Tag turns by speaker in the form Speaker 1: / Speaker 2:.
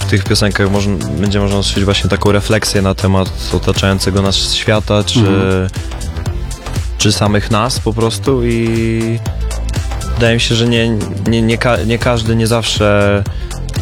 Speaker 1: tych piosenkach będzie można usłyszeć właśnie taką refleksję na temat otaczającego nas świata, czy samych nas po prostu i wydaje mi się, że nie każdy, nie zawsze